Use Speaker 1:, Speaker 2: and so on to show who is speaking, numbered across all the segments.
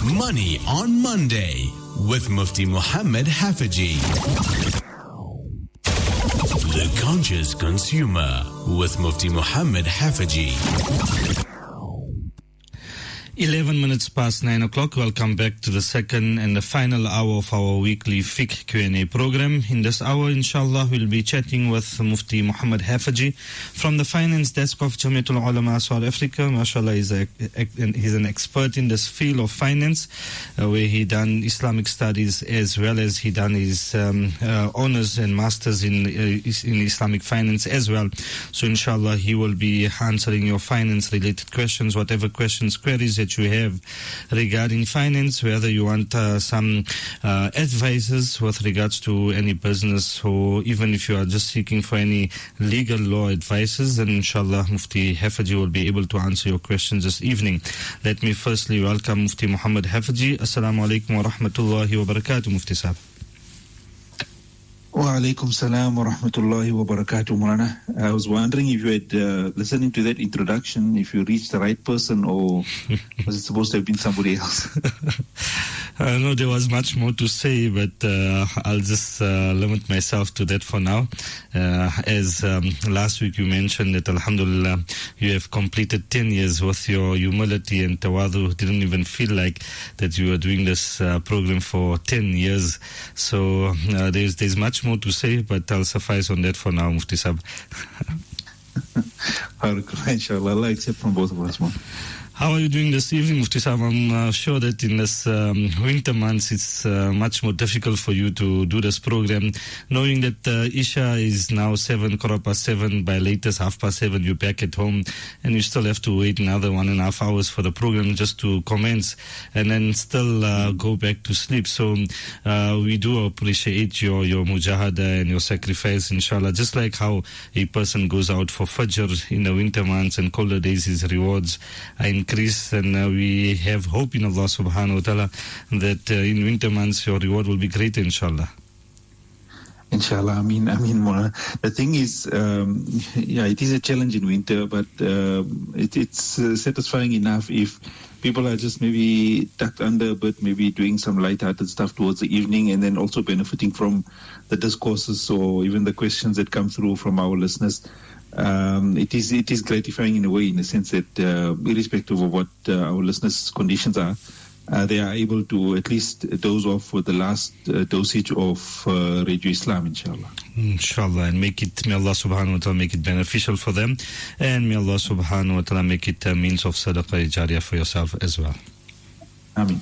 Speaker 1: Money on Monday with Mufti Muhammad Hafaji. The Conscious Consumer with Mufti Muhammad Hafaji.
Speaker 2: 11 minutes past 9 o'clock. Welcome back to the second and the final hour of our weekly fiqh Q&A program. In this hour, inshallah, we'll be chatting with Mufti Muhammad Hafaji from the finance desk of Jamiatul Ulama South Africa. MashaAllah, he's an expert in this field of finance, where he done Islamic studies as well as he done his honors and masters in Islamic finance as well. So inshallah, he will be answering your finance-related questions, whatever questions, queries that you have regarding finance, whether you want some advices with regards to any business, or even if you are just seeking for any legal law advices, then inshallah Mufti Hafaji will be able to answer your questions this evening. Let me firstly welcome Mufti Muhammad Hafaji. Assalamu alaikum wa rahmatullahi wa barakatuh, Mufti Sahib.
Speaker 3: Wa alaikum salam wa rahmatullahi wa barakatuh, Mulana. I was wondering if you had, listening to that introduction, if you reached the right person, or was it supposed to have been somebody else?
Speaker 2: No, there was much more to say, but I'll just limit myself to that for now. As last week you mentioned that, alhamdulillah, you have completed 10 years with your humility and tawadu. Didn't even feel like that you were doing this program for 10 years. So there's much more to say, but I'll suffice on that for now, Mufti Sahib.
Speaker 3: Inshallah, Allah accept from both of us, man.
Speaker 2: How are you doing this evening, Mufti Sahib? I'm sure that in this winter months it's much more difficult for you to do this program, knowing that Isha is now 7:15, by latest 7:30 you're back at home, and you still have to wait another 1.5 hours for the program just to commence, and then still go back to sleep. So we do appreciate your mujahada and your sacrifice, inshallah. Just like how a person goes out for Fajr in the winter months and colder days, his rewards are increase, and we have hope in Allah subhanahu wa ta'ala that in winter months your reward will be great, inshallah.
Speaker 3: Inshallah, I mean, the thing is, it is a challenge in winter, but it's satisfying enough if people are just maybe tucked under, but maybe doing some light-hearted stuff towards the evening, and then also benefiting from the discourses or even the questions that come through from our listeners. It is gratifying in a way, in the sense that irrespective of what our listeners' conditions are, they are able to at least doze off with the last dosage of Radio Islam, inshallah.
Speaker 2: Inshallah, and may Allah subhanahu wa ta'ala make it beneficial for them, and may Allah subhanahu wa ta'ala make it a means of sadaqah jariyah for yourself as well.
Speaker 3: Ameen.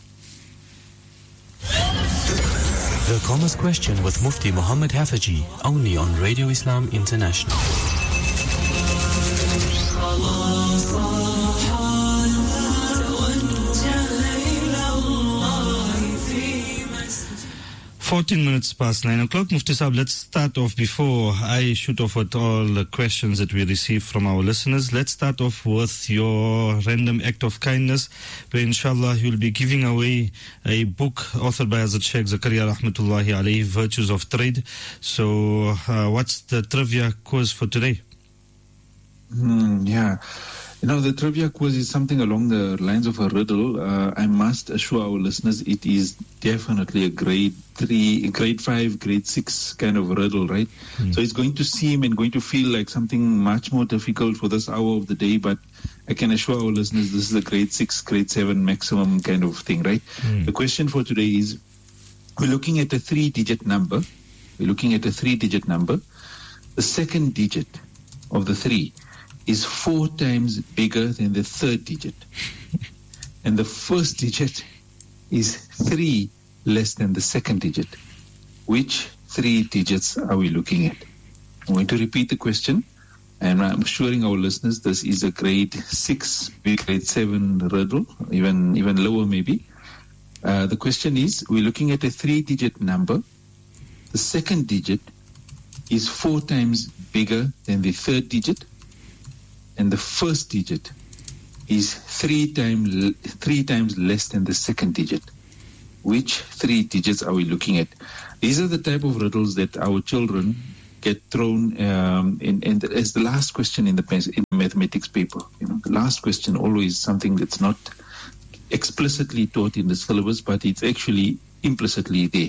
Speaker 1: The Commerce Question with Mufti Muhammad Hafaji, only on Radio Islam International.
Speaker 2: 14 minutes past 9 o'clock. Mufti Sahib, let's start off, before I shoot off with all the questions that we receive from our listeners. Let's start off with your random act of kindness, where inshallah you'll be giving away a book authored by Hazrat Sheikh Zakaria Rahmatullahi Alayhi, Virtues of Trade. So what's the trivia quiz for today?
Speaker 3: The trivia quiz is something along the lines of a riddle. I must assure our listeners it is definitely a grade 3, grade 5, grade 6 kind of riddle, right? So it's going to seem and going to feel like something much more difficult for this hour of the day, but I can assure our listeners this is a grade 6, grade 7 maximum kind of thing, right? The question for today is, we're looking at a 3-digit number. The second digit of the 3 is 4 times bigger than the third digit. And the first digit is 3 less than the second digit. Which 3 digits are we looking at? I'm going to repeat the question, and I'm assuring our listeners this is a grade 6, grade 7 riddle, even lower maybe. The question is, we're looking at a 3-digit number. The second digit is 4 times bigger than the third digit, and the first digit is 3 times less than the second digit. Which 3 digits are we looking at? These are the type of riddles that our children get thrown as the last question in the mathematics paper. The last question always something that's not explicitly taught in the syllabus, but it's actually implicitly there.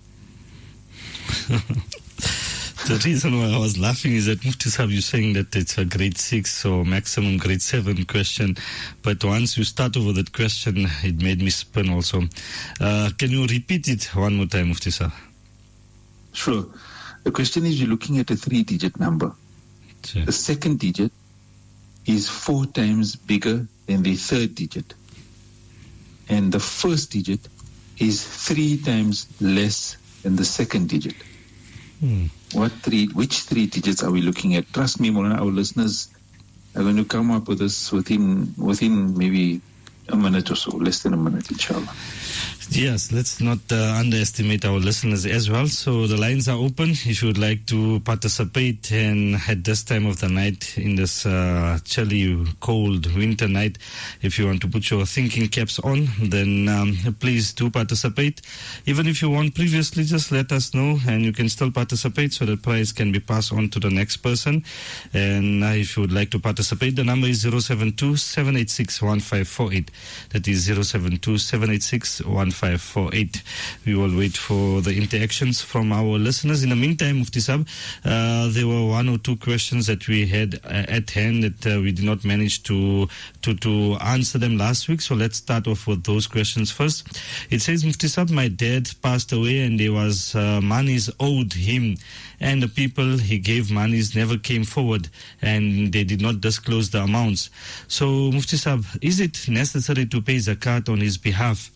Speaker 2: The reason why I was laughing is that Mufti Sahib, you're saying that it's a grade 6 or maximum grade 7 question, but once you start over that question, it made me spin also. Can you repeat it one more time, Mufti Sahib?
Speaker 3: Sure. The question is, you're looking at a 3-digit number.
Speaker 2: Sure.
Speaker 3: The second digit is 4 times bigger than the third digit. And the first digit is 3 times less than the second digit. Which 3 digits are we looking at? Trust me, Maulana, our listeners are going to come up with this within maybe a minute or so, less than a minute, inshallah.
Speaker 2: Yes, let's not underestimate our listeners as well. So the lines are open if you would like to participate. And at this time of the night, in this chilly, cold winter night, if you want to put your thinking caps on, then please do participate. Even if you won previously, just let us know and you can still participate so the prize can be passed on to the next person. And if you would like to participate, the number is 072-786-1548. That is 072-786-1548. We will wait for the interactions from our listeners. In the meantime, Mufti Sahib, there were 1 or 2 questions that we had at hand that we did not manage to answer them last week. So let's start off with those questions first. It says, Mufti Sahib, my dad passed away and there was monies owed him, and the people he gave monies never came forward and they did not disclose the amounts. So Mufti Sahib, is it necessary to pay zakat on his behalf?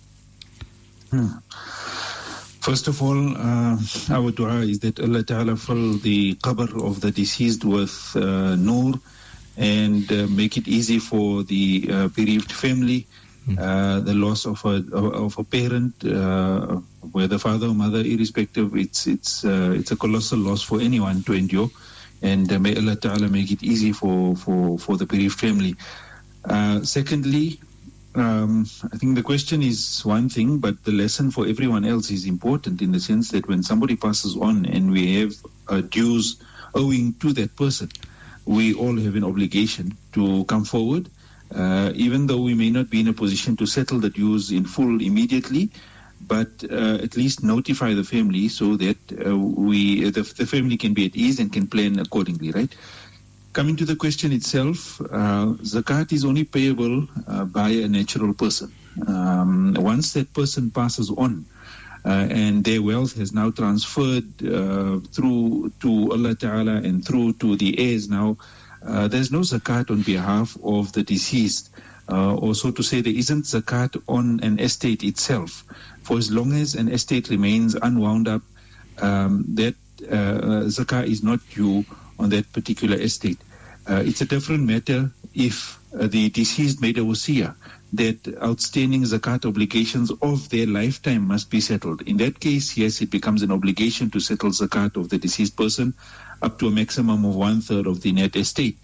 Speaker 3: First of all, our dua is that Allah Ta'ala fill the qabr of the deceased with nur and make it easy for the bereaved family. The loss of a parent, whether father or mother, irrespective, it's a colossal loss for anyone to endure. And may Allah Ta'ala make it easy for the bereaved family. Secondly, I think the question is one thing, but the lesson for everyone else is important in the sense that when somebody passes on and we have dues owing to that person, we all have an obligation to come forward, even though we may not be in a position to settle the dues in full immediately, but at least notify the family so that the family can be at ease and can plan accordingly, right? Coming to the question itself, zakat is only payable by a natural person. Once that person passes on and their wealth has now transferred through to Allah Ta'ala and through to the heirs now, there's no zakat on behalf of the deceased. Or so to say, there isn't zakat on an estate itself. For as long as an estate remains unwound up, that zakat is not due on that particular estate. It's a different matter if the deceased made a wasiyah that outstanding zakat obligations of their lifetime must be settled. In that case, yes, it becomes an obligation to settle zakat of the deceased person up to a maximum of 1/3 of the net estate.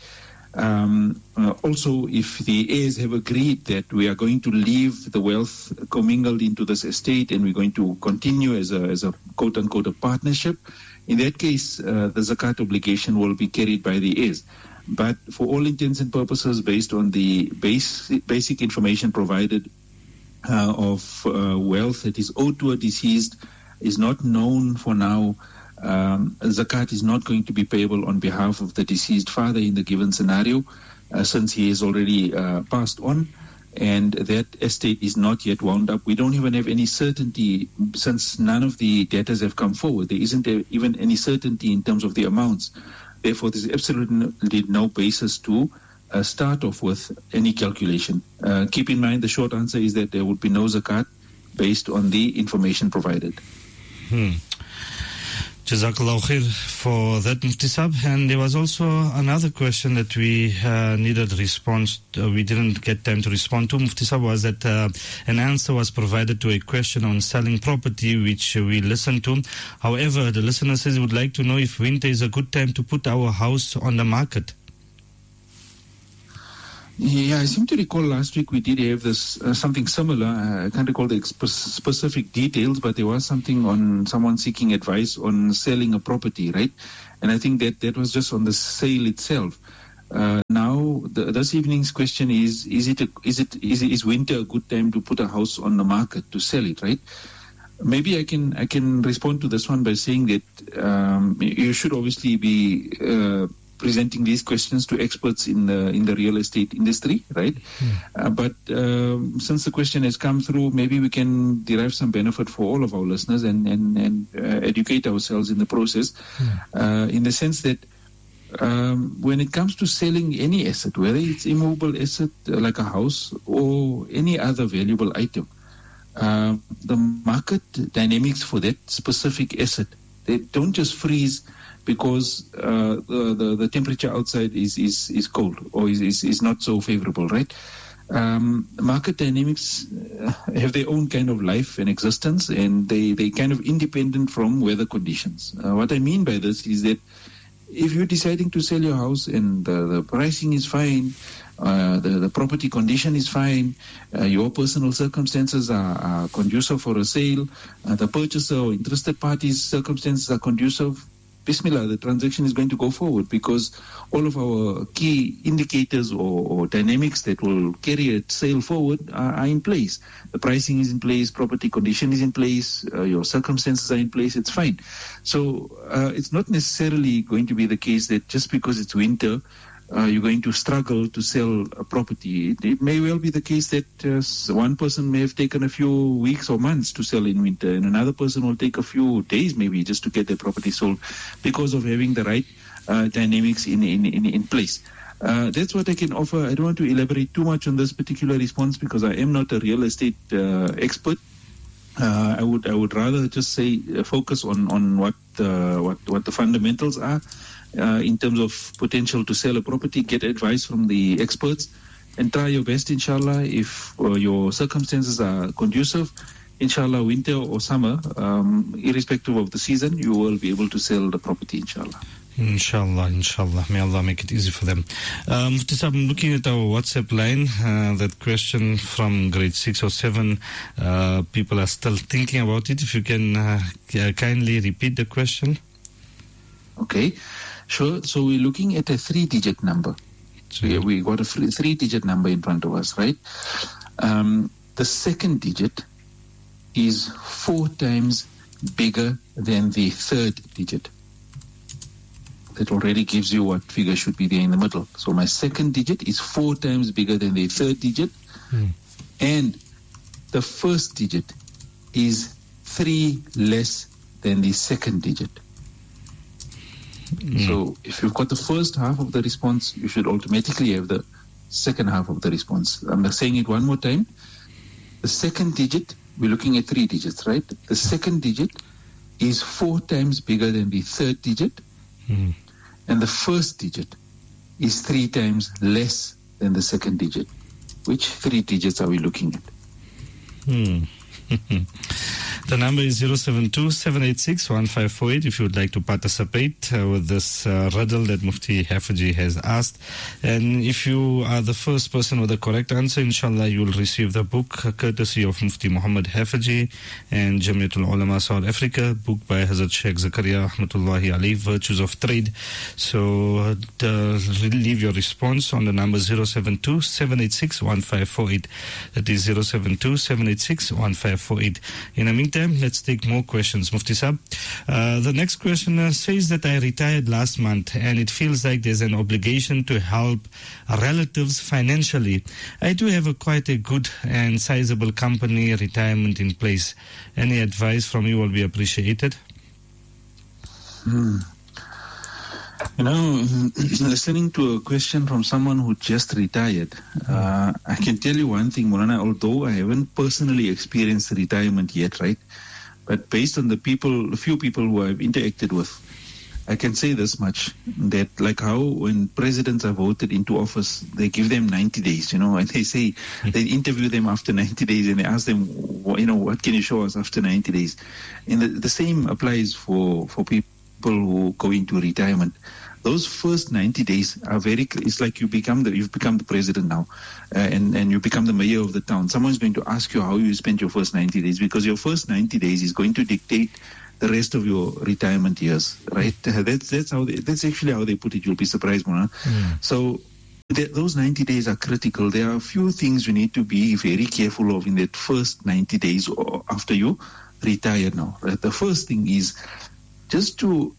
Speaker 3: Also, if the heirs have agreed that we are going to leave the wealth commingled into this estate and we're going to continue as a quote-unquote a partnership, in that case, the zakat obligation will be carried by the heirs. But for all intents and purposes, based on the basic information provided of wealth that is owed to a deceased, is not known for now, zakat is not going to be payable on behalf of the deceased father in the given scenario, since he has already passed on, and that estate is not yet wound up. We don't even have any certainty, since none of the debtors have come forward. There isn't even any certainty in terms of the amounts. Therefore, there's absolutely no basis to start off with any calculation. Keep in mind, the short answer is that there would be no zakat based on the information provided.
Speaker 2: Jazakallah khair for that, Mufti Sahib. And there was also another question that we needed response. We didn't get time to respond to, Mufti Sahib, was that an answer was provided to a question on selling property, which we listened to. However, the listener says he would like to know if winter is a good time to put our house on the market.
Speaker 3: Yeah, I seem to recall last week we did have this something similar. I can't recall the specific details, but there was something on someone seeking advice on selling a property, right? And I think that was just on the sale itself. Now, this evening's question is winter a good time to put a house on the market to sell it, right? Maybe I can respond to this one by saying that you should obviously be presenting these questions to experts in the real estate industry, right? But since the question has come through, maybe we can derive some benefit for all of our listeners and educate ourselves in the process, in the sense that when it comes to selling any asset, whether it's immovable asset like a house or any other valuable item, the market dynamics for that specific asset, they don't just freeze because the temperature outside is cold or is not so favorable, right? Market dynamics have their own kind of life and existence, and they kind of independent from weather conditions. What I mean by this is that if you're deciding to sell your house and the pricing is fine, the property condition is fine, your personal circumstances are conducive for a sale, the purchaser or interested parties' circumstances are conducive, Bismillah, the transaction is going to go forward, because all of our key indicators or dynamics that will carry a sale forward are in place. The pricing is in place, property condition is in place, your circumstances are in place, it's fine. So it's not necessarily going to be the case that just because it's winter, you're going to struggle to sell a property. It may well be the case that one person may have taken a few weeks or months to sell in winter, and another person will take a few days maybe just to get their property sold because of having the right dynamics in place. That's what I can offer. I don't want to elaborate too much on this particular response because I am not a real estate expert. I would rather just say focus on what the fundamentals are. In terms of potential to sell a property, get advice from the experts and try your best, inshallah. If your circumstances are conducive, inshallah, winter or summer, irrespective of the season, you will be able to sell the property, inshallah.
Speaker 2: Inshallah. May Allah make it easy for them. Mufti Sahib, I'm looking at our WhatsApp line. That question from grade 6 or 7, people are still thinking about it. If you can kindly repeat the question.
Speaker 3: Okay. Sure. So we're looking at a 3-digit number. So we got a 3-digit number in front of us, right? The second digit is 4 times bigger than the third digit. That already gives you what figure should be there in the middle. So my second digit is 4 times bigger than the third digit. And the first digit is 3 less than the second digit. So if you've got the first half of the response, you should automatically have the second half of the response. I'm saying it one more time. The second digit, we're looking at 3 digits, right? The second digit is 4 times bigger than the third digit. And the first digit is 3 times less than the second digit. Which 3 digits are we looking at?
Speaker 2: The number is 072-786-1548 if you would like to participate with this riddle that Mufti Hafaji has asked. And if you are the first person with the correct answer, inshallah, you will receive the book courtesy of Mufti Muhammad Hafaji and Jamiatul Ulama South Africa, book by Hazrat Sheikh Zakaria Rahmatullahi Alayhi, Virtues of Trade. So leave your response on the number 072-786-1548. That is 072-786-1548. In the meantime, let's take more questions. Mufti Sahib, the next questioner says that I retired last month and it feels like there's an obligation to help relatives financially. I do have quite a good and sizable company retirement in place. Any advice from you will be appreciated.
Speaker 3: You know, listening to a question from someone who just retired, I can tell you one thing, Maulana, although I haven't personally experienced retirement yet, right? But based on the few people who I've interacted with, I can say this much, that like how when presidents are voted into office, they give them 90 days, you know, and they say, they interview them after 90 days and they ask them, you know, what can you show us after 90 days? And the same applies for people who go into retirement. Those first 90 days are it's like you've become the president now, and you become the mayor of the town. Someone's going to ask you how you spent your first 90 days, because your first 90 days is going to dictate the rest of your retirement years, right? That's actually how they put it. You'll be surprised, Mona. So those 90 days are critical. There are a few things you need to be very careful of in that first 90 days or after you retire now. Right? The first thing is just to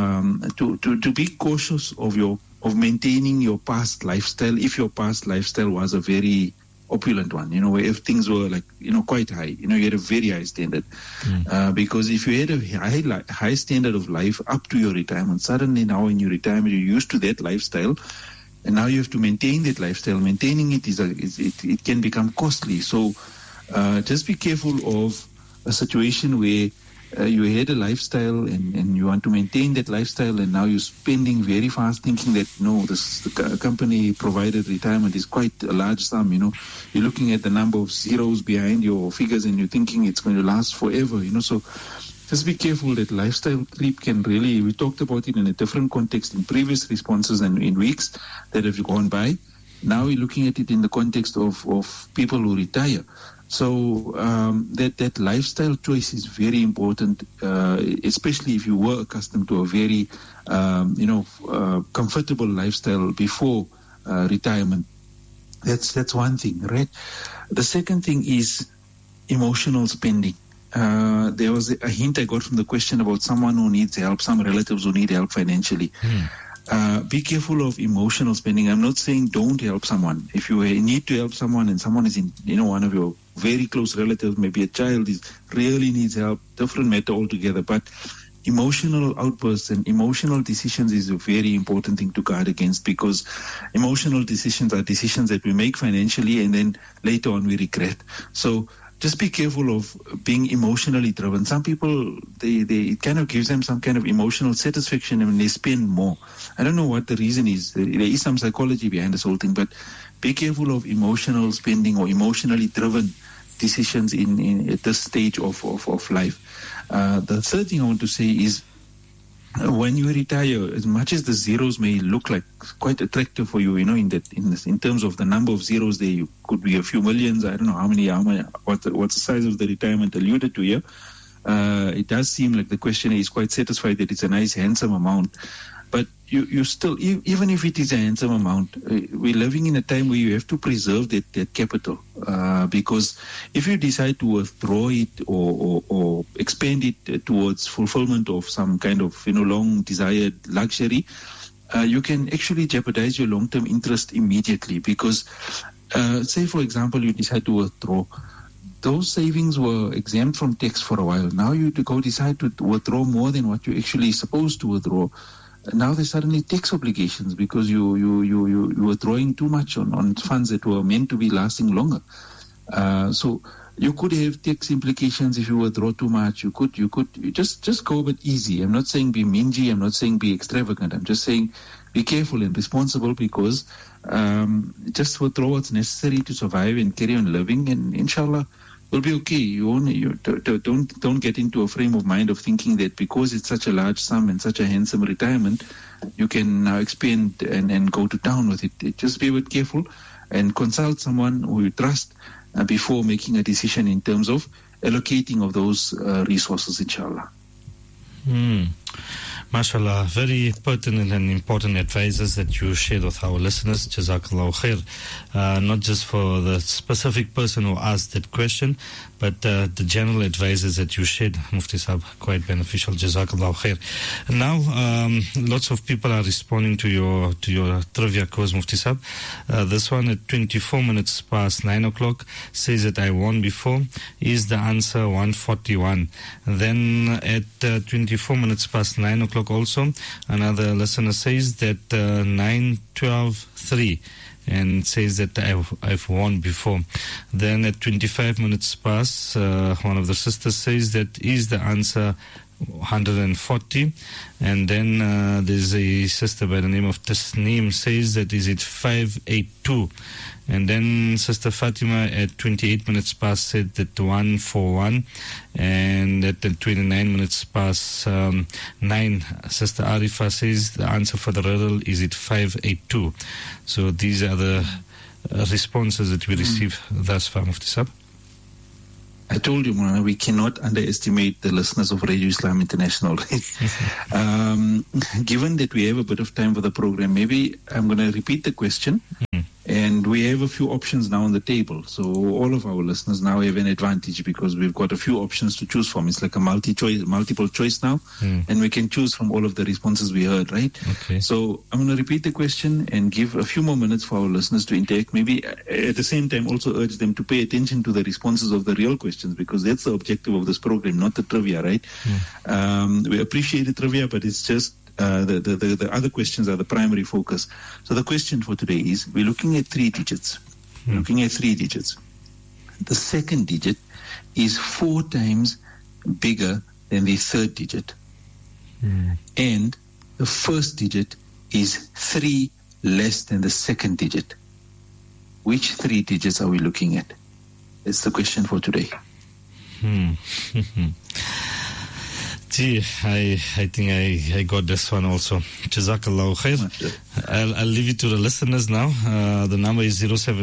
Speaker 3: be cautious of maintaining your past lifestyle. If your past lifestyle was a very opulent one, where if things were like, quite high, you had a very high standard. Because if you had a high standard of life up to your retirement, suddenly now in your retirement, you're used to that lifestyle, and now you have to maintain that lifestyle. Maintaining it it can become costly. So just be careful of a situation where you had a lifestyle and you want to maintain that lifestyle, and now you're spending very fast thinking that, no, the company provided retirement is quite a large sum. You're looking at the number of zeros behind your figures and you're thinking it's going to last forever. So just be careful that lifestyle creep can really, we talked about it in a different context in previous responses and in weeks that have gone by. Now we're looking at it in the context of people who retire. So that lifestyle choice is very important, especially if you were accustomed to a very, comfortable lifestyle before retirement. That's one thing, right? The second thing is emotional spending. There was a hint I got from the question about someone who needs help, some relatives who need help financially. Be careful of emotional spending. I'm not saying don't help someone. If you need to help someone and someone is in, one of your very close relatives, maybe a child really needs help, different matter altogether. But emotional outbursts and emotional decisions is a very important thing to guard against, because emotional decisions are decisions that we make financially and then later on we regret. So just be careful of being emotionally driven. Some people, it kind of gives them some kind of emotional satisfaction when they spend more. I don't know what the reason is. There is some psychology behind this whole thing, but be careful of emotional spending or emotionally driven decisions in at this stage of life. The third thing I want to say is, when you retire, as much as the zeros may look like quite attractive for you, in terms of the number of zeros, there you could be a few millions. I don't know how many, what's the size of the retirement alluded to here. It does seem like the questioner is quite satisfied that it's a nice, handsome amount. But you still, even if it is a handsome amount, we're living in a time where you have to preserve that capital. Because if you decide to withdraw it or expand it towards fulfillment of some kind of long desired luxury, you can actually jeopardize your long-term interest immediately. Because say, for example, you decide to withdraw. Those savings were exempt from tax for a while. Now you decide to withdraw more than what you're actually supposed to withdraw. Now there's suddenly tax obligations because you were drawing too much on funds that were meant to be lasting longer. So you could have tax implications if you withdraw too much. You could just go a bit easy. I'm not saying be mingy. I'm not saying be extravagant. I'm just saying be careful and responsible, because just withdraw what's necessary to survive and carry on living, and inshallah will be okay. You don't get into a frame of mind of thinking that because it's such a large sum and such a handsome retirement, you can now expand and go to town with it. Just be a bit careful and consult someone who you trust before making a decision in terms of allocating of those resources, inshallah.
Speaker 2: MashaAllah, very pertinent and important advices that you shared with our listeners. Jazakallahu khair. Not just for the specific person who asked that question, but the general advices that you shared, Mufti Sahab, quite beneficial. Jazakallahu khair. And now, lots of people are responding to your trivia quiz, Mufti Sahab. This one at 24 minutes past 9 o'clock says that I won before. Is the answer 141? Then at 24 minutes past 9 o'clock also, another listener says that 912-3 and says that I've won before. Then at 25 minutes past, one of the sisters says that is the answer 140, and then there's a sister by the name of Tasneem says that is it 582, and then Sister Fatima at 28 minutes past said that 141, and at 29 minutes past 9, Sister Arifa says the answer for the riddle is it 582. So these are the responses that we receive thus far, Mufti Sahab.
Speaker 3: I told you, Mulana, we cannot underestimate the listeners of Radio Islam International. Given that we have a bit of time for the program, maybe I'm going to repeat the question. And we have a few options now on the table. So all of our listeners now have an advantage because we've got a few options to choose from. It's like a multiple choice now. And we can choose from all of the responses we heard, right?
Speaker 2: Okay.
Speaker 3: So I'm going to repeat the question and give a few more minutes for our listeners to interact. Maybe at the same time also urge them to pay attention to the responses of the real questions because that's the objective of this program, not the trivia, right? We appreciate the trivia, but it's just the other questions are the primary focus. So the question for today is, we're looking at 3 digits. The second digit is 4 times bigger than the third digit. And the first digit is 3 less than the second digit. Which 3 digits are we looking at? That's the question for today.
Speaker 2: Gee, I think I got this one also. Jazakallahu khair. I'll leave it to the listeners now. The number is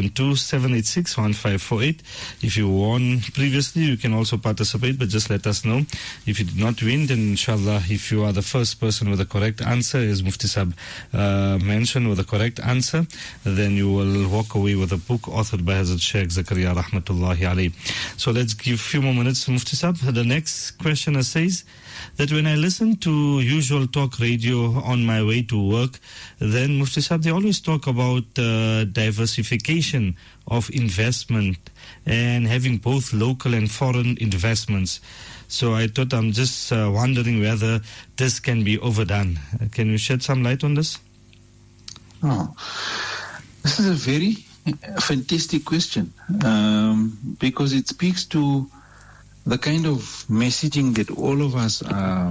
Speaker 2: 072-786-1548. If you won previously, you can also participate, but just let us know. If you did not win, then inshallah, if you are the first person with the correct answer, as Mufti Sahib mentioned, with the correct answer, then you will walk away with a book authored by Hazrat Sheikh Zakaria Rahmatullahi Alayhi. So let's give a few more minutes to Mufti Sahib. The next questioner says that when I listen to usual talk radio on my way to work, then Mufti Sahib, they always talk about diversification of investment and having both local and foreign investments. So I thought, I'm just wondering whether this can be overdone. Can you shed some light on this?
Speaker 3: Oh, this is a very fantastic question because it speaks to the kind of messaging that all of us are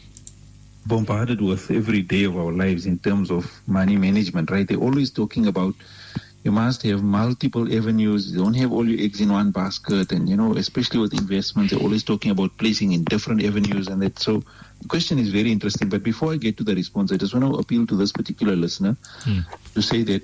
Speaker 3: bombarded with every day of our lives in terms of money management, right? They're always talking about you must have multiple avenues. You don't have all your eggs in one basket. And, especially with investments, they're always talking about placing in different avenues. And that. So the question is very interesting. But before I get to the response, I just want to appeal to this particular listener to say that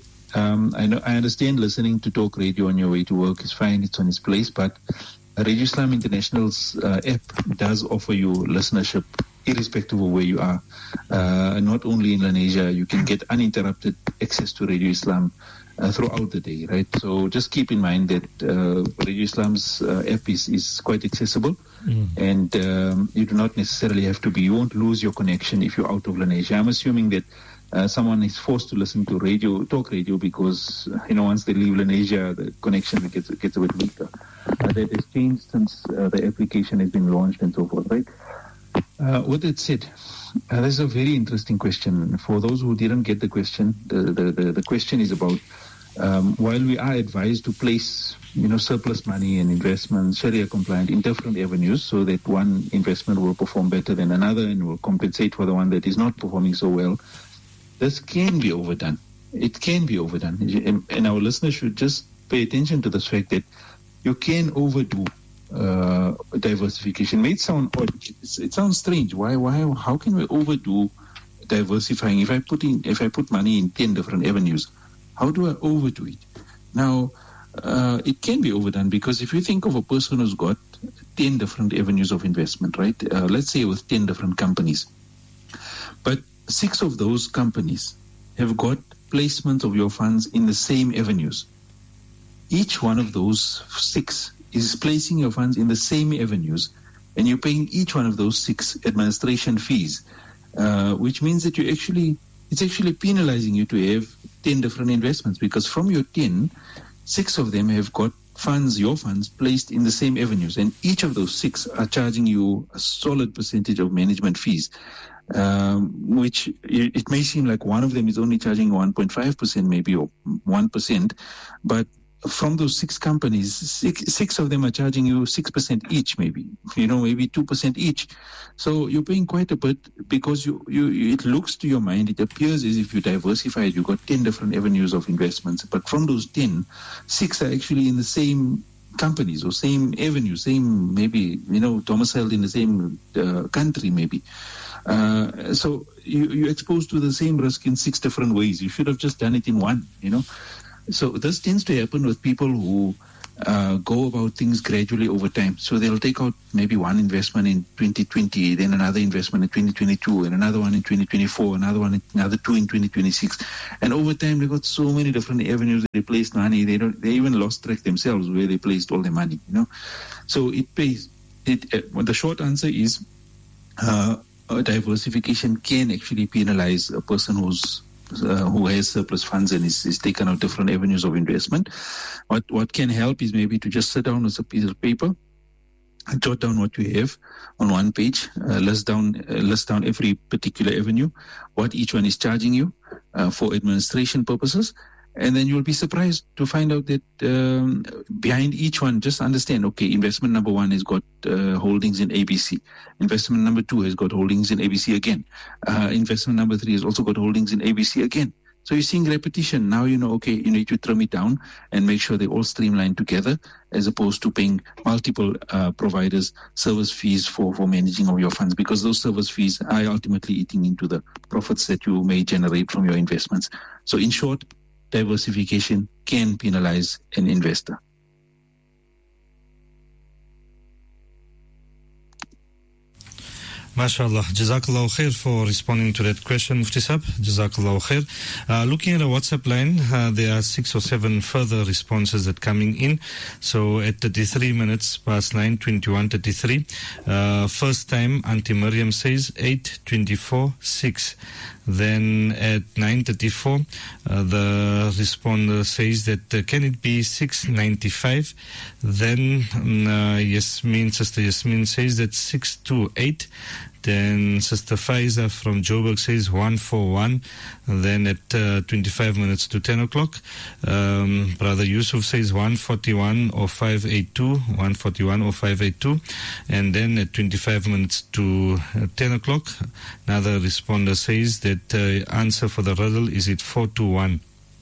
Speaker 3: I understand listening to talk radio on your way to work is fine. It's on its place. But Radio Islam International's app does offer you listenership irrespective of where you are. Not only in Lenasia, you can get uninterrupted access to Radio Islam throughout the day, right? So just keep in mind that Radio Islam's app is quite accessible, and you do not necessarily have to be, you won't lose your connection if you're out of Lenasia. I'm assuming that someone is forced to listen to talk radio because, once they leave Lenasia, the connection gets a bit weaker. That has changed since the application has been launched and so forth, right? With that said, this is a very interesting question. For those who didn't get the question, the question is about while we are advised to place, surplus money and investments, Sharia compliant, in different avenues so that one investment will perform better than another and will compensate for the one that is not performing so well, this can be overdone. It can be overdone. And our listeners should just pay attention to this fact that you can overdo diversification. It may sound odd. It sounds strange. Why? How can we overdo diversifying? If I put money in 10 different avenues, how do I overdo it? Now, it can be overdone because if you think of a person who's got 10 different avenues of investment, right? Let's say with 10 different companies, but 6 of those companies have got placements of your funds in the same avenues. Each one of those 6 is placing your funds in the same avenues, and you're paying each one of those 6 administration fees, which means that it's actually penalizing you to have 10 different investments because from your 10, 6 of them have got your funds placed in the same avenues, and each of those 6 are charging you a solid percentage of management fees, which it may seem like one of them is only charging 1.5% maybe or 1%, but from those 6 companies, six of them are charging you 6% each, maybe 2% each. So you're paying quite a bit because it looks to your mind, it appears as if you diversified, you got 10 different avenues of investments, but from those 10, 6 are actually in the same companies or same avenue, same maybe, domiciled in the same country maybe. So you're exposed to the same risk in 6 different ways. You should have just done it in one, So this tends to happen with people who go about things gradually over time. So they'll take out maybe one investment in 2020, then another investment in 2022, and another one in 2024, another two in 2026. And over time, they've got so many different avenues they placed money. They even lost track themselves where they placed all their money. So it pays. The short answer is diversification can actually penalize a person who has surplus funds and is taken out different avenues of investment. What can help is maybe to just sit down with a piece of paper, jot down what you have on one page, list down every particular avenue, what each one is charging you for administration purposes. And then you'll be surprised to find out that behind each one, just understand, okay, investment number one has got holdings in ABC. Investment number two has got holdings in ABC again. Investment number three has also got holdings in ABC again. So you're seeing repetition. Now you know, okay, you need to trim it down and make sure they all streamline together, as opposed to paying multiple providers service fees for managing of your funds, because those service fees are ultimately eating into the profits that you may generate from your investments. So in short, diversification can penalize an investor.
Speaker 2: MashaAllah. Jazakallahu khair for responding to that question, Mufti Sahib. Jazakallahu khair. Looking at a WhatsApp line, there are 6 or 7 further responses that are coming in. So at 33 minutes past 9, 21:33. First time, Auntie Miriam says 8:24:6. Then at 9:34, the responder says that can it be 6:95? Then Sister Yasmin says that 6:28. Then Sister Faiza from Joburg says 1:41. Then at 25 minutes to 10 o'clock, Brother Yusuf says 1:41 or 5:82. 1:41 or 5:82. And then at 25 minutes to 10 o'clock, another responder says that answer for the riddle is it 4:1.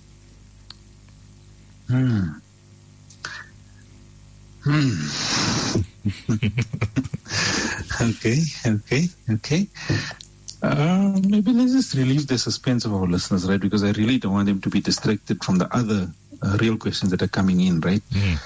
Speaker 3: Okay. Maybe let's just relieve the suspense of our listeners, right? Because I really don't want them to be distracted from the other real questions that are coming in, right?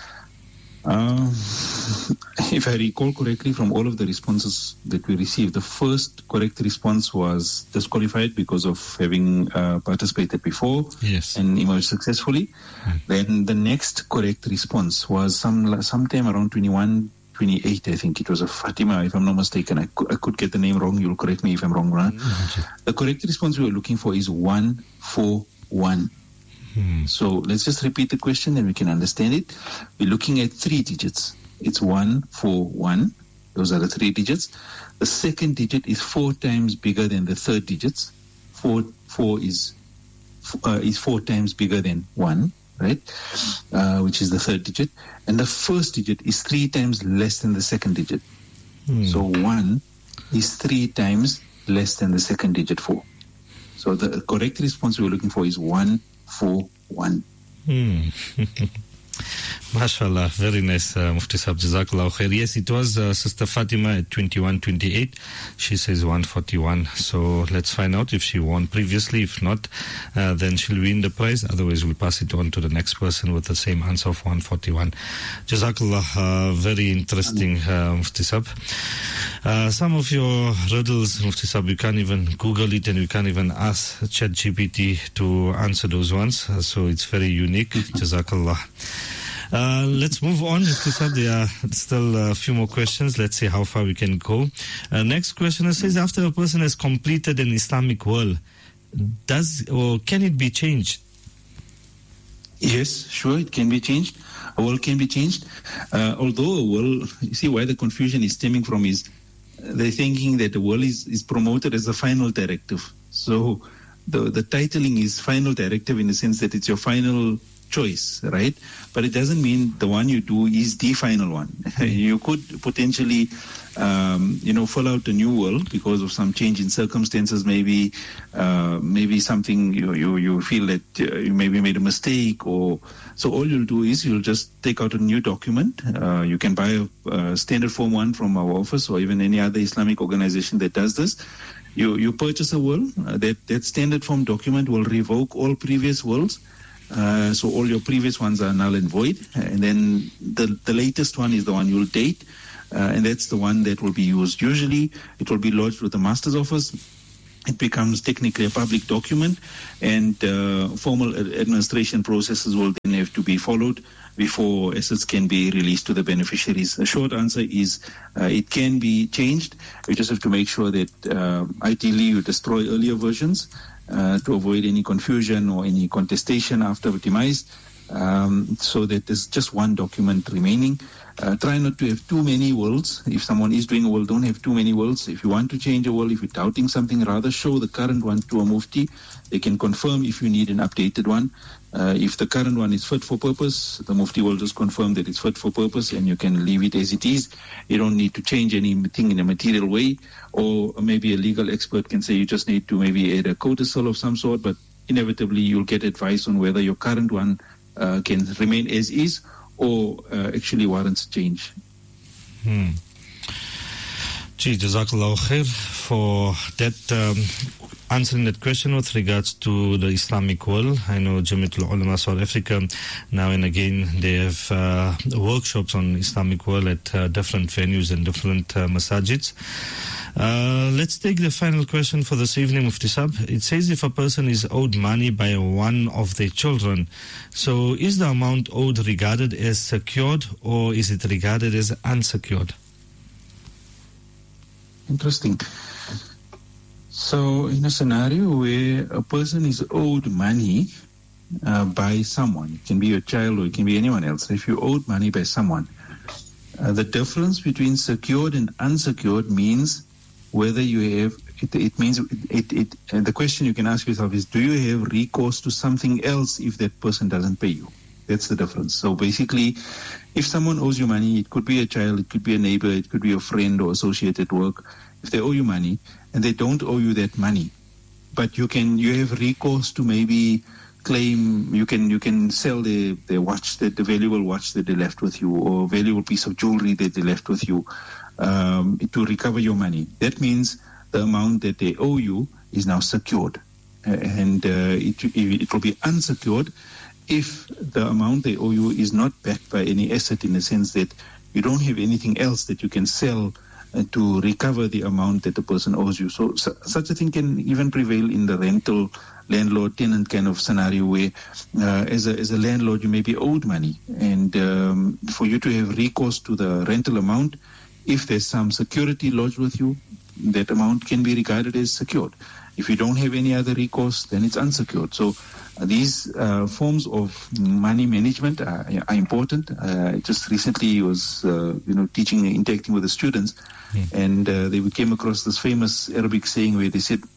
Speaker 3: If I recall correctly from all of the responses that we received, the first correct response was disqualified because of having participated before and emerged successfully. Then the next correct response was sometime around 28, I think it was a Fatima, if I'm not mistaken. I could get the name wrong. You'll correct me if I'm wrong, right? The correct response we were looking for is 141. So let's just repeat the question and we can understand it. We're looking at 3 digits. It's 141. Those are the 3 digits. The second digit is 4 times bigger than the third digits. 4 is 4 times bigger than 1, right? Which is the third digit. And the first digit is 3 times less than the second digit. So 1 is 3 times less than the second digit 4. So the correct response we're looking for is 141.
Speaker 2: MashaAllah, very nice, Mufti Sahib. Jazakallahu khair. Yes, it was Sister Fatima at 21:28. She says 141. So let's find out if she won previously. If not, then she'll win the prize. Otherwise, we'll pass it on to the next person with the same answer of 141. Jazakallah, very interesting, Mufti Sahib. Some of your riddles, Mufti Sahib, you can't even Google it and you can't even ask ChatGPT to answer those ones. So it's very unique. Jazakallah. Let's move on. There are still a few more questions. Let's see how far we can go. Next question says, after a person has completed an Islamic will, can it be changed?
Speaker 3: Yes, sure, it can be changed. A will can be changed. Although a will, you see where the confusion is stemming from is they're thinking that the will is promoted as the final directive. So the titling is final directive in the sense that it's your final choice, right? But it doesn't mean the one you do is the final one. You could potentially, fill out a new will because of some change in circumstances. Maybe something you feel that you maybe made a mistake, or so all you'll do is you'll just take out a new document. You can buy a standard Form 1 from our office or even any other Islamic organization that does this. You purchase a will. That standard form document will revoke all previous wills. So all your previous ones are null and void. And then the latest one is the one you'll date. And that's the one that will be used. Usually it will be lodged with the master's office. It becomes technically a public document, and formal administration processes will then have to be followed before assets can be released to the beneficiaries. The short answer is it can be changed. You just have to make sure that ideally you destroy earlier versions to avoid any confusion or any contestation after demise, so that there's just one document remaining. Try not to have too many wills. If someone is doing a will, don't have too many wills. If you want to change a will, if you're doubting something, rather show the current one to a mufti. They can confirm if you need an updated one. If the current one is fit for purpose, the mufti will just confirm that it's fit for purpose, and you can leave it as it is. You don't need to change anything in a material way. Or maybe a legal expert can say you just need to maybe add a codicil of some sort, but inevitably you'll get advice on whether your current one can remain as is, or actually warrants change.
Speaker 2: Gee, Jazakallah khair for that, answering that question with regards to the Islamic will. I know Jamiatul Ulama South Africa, now and again, they have workshops on Islamic will at different venues and different masajids. Let's take the final question for this evening, Mufti Sahib. It says if a person is owed money by one of their children, so is the amount owed regarded as secured, or is it regarded as unsecured?
Speaker 3: Interesting. So in a scenario where a person is owed money by someone, it can be your child or it can be anyone else. If you're owed money by someone, the difference between secured and unsecured means whether you have, it means the question you can ask yourself is, do you have recourse to something else if that person doesn't pay you? That's the difference. So basically, if someone owes you money, it could be a child, it could be a neighbor, it could be a friend or associate at work. If they owe you money and they don't owe you that money, but you have recourse to maybe claim, you can sell the watch, the valuable watch that they left with you, or valuable piece of jewelry that they left with you, to recover your money. That means the amount that they owe you is now secured, and it will be unsecured if the amount they owe you is not backed by any asset, in the sense that you don't have anything else that you can sell to recover the amount that the person owes you. So such a thing can even prevail in the rental landlord-tenant kind of scenario, where as a landlord you may be owed money, and for you to have recourse to the rental amount, if there's some security lodged with you, that amount can be regarded as secured. If you don't have any other recourse, then it's unsecured. So these forms of money management are important. Just recently was teaching and interacting with the students, and they came across this famous Arabic saying where they said,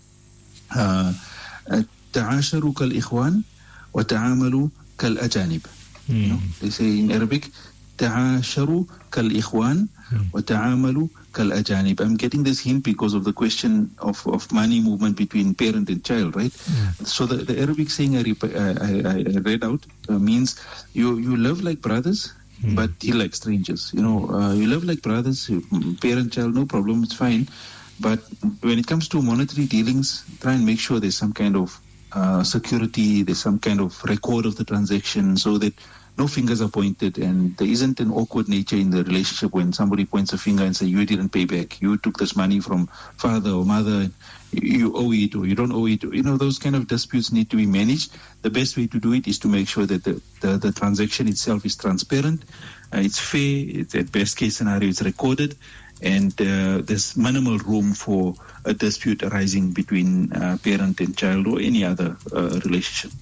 Speaker 3: "Ta'asharu kal ikhwan wa ta'amalu kal ajanib." They say in Arabic, "Ta'asharu kal ikhwan wa ta'amalu kal ajanib." I'm getting this hint because of the question of money movement between parent and child, right? So the Arabic saying I read out means you live like brothers, but deal like strangers. You live like brothers, parent, child, no problem, it's fine. But when it comes to monetary dealings, try and make sure there's some kind of security, there's some kind of record of the transaction, so that no fingers are pointed and there isn't an awkward nature in the relationship when somebody points a finger and says, you didn't pay back, you took this money from father or mother, you owe it or you don't owe it. Those kind of disputes need to be managed. The best way to do it is to make sure that the transaction itself is transparent, it's fair, it's at best case scenario, it's recorded, and there's minimal room for a dispute arising between parent and child or any other relationship.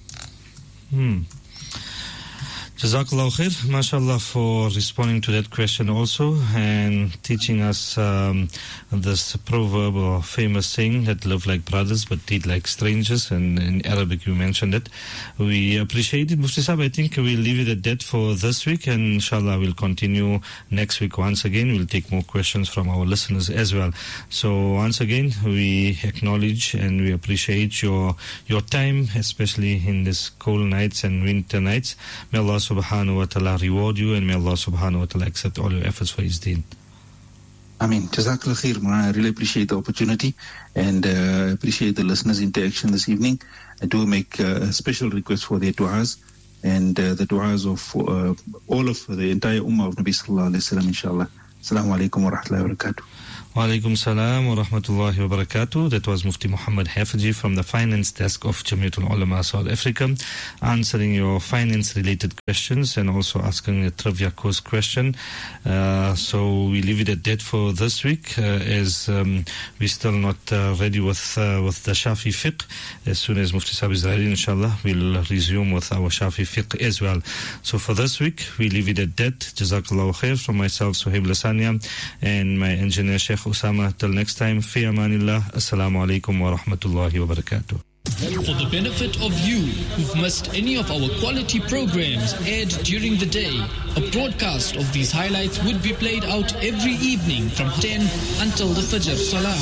Speaker 2: Jazakallah khair, mashallah, for responding to that question also, and teaching us this proverb or famous saying that live like brothers but deed like strangers, and in Arabic you mentioned it. We appreciate it. Mufti Sahib, I think we'll leave it at that for this week, and inshallah we'll continue next week once again. We'll take more questions from our listeners as well. So once again, we acknowledge and we appreciate your time, especially in these cold nights and winter nights. May Allah subhanahu wa ta'ala reward you, and may Allah subhanahu wa ta'ala accept all your efforts for His deen.
Speaker 3: Ameen. Jazakallah khair. I really appreciate the opportunity and appreciate the listeners' interaction this evening. I do make a special request for their du'as and the du'as of all of the entire Ummah of Nabi Sallallahu Alaihi Wasallam, inshallah. Assalamu alaikum wa rahmatullahi wa barakatuh.
Speaker 2: Wa alaikum salam wa rahmatullahi wa barakatuh. That was Mufti Muhammad Hafizi from the Finance Desk of Jamiatul Ulama South Africa, answering your finance-related questions and also asking a trivia course question. So we leave it at that for this week, as we're still not ready with the Shafi fiqh. As soon as Mufti Sahib is ready, inshallah, we'll resume with our Shafi fiqh as well. So for this week, we leave it at that. Jazakallahu khair from myself, Suhaib Lasania, and my engineer, Sheikh Usama. Till next time, fi amanillah. Assalamu alaikum wa rahmatullahi wa barakatuh.
Speaker 4: For the benefit of you who've missed any of our quality programs aired during the day, a broadcast of these highlights would be played out every evening from 10 until the Fajr Salah.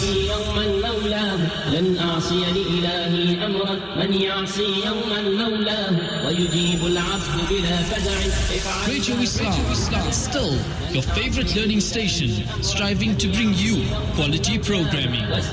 Speaker 4: Radio Islam, still your favorite learning station, striving to bring you quality programming.